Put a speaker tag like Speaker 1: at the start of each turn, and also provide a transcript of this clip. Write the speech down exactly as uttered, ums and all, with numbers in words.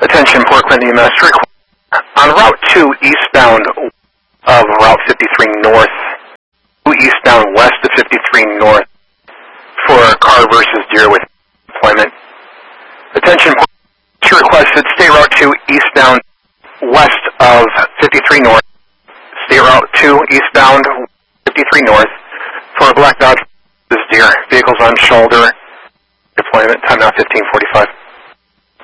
Speaker 1: Attention, Portland E M S. On Route two eastbound of Route fifty-three North, eastbound west of fifty-three North for car versus deer with deployment. Attention, requested State Route two eastbound west of fifty-three North, State Route two eastbound fifty-three North for Black Dodge versus deer. Vehicles on shoulder. Deployment time now fifteen forty-five.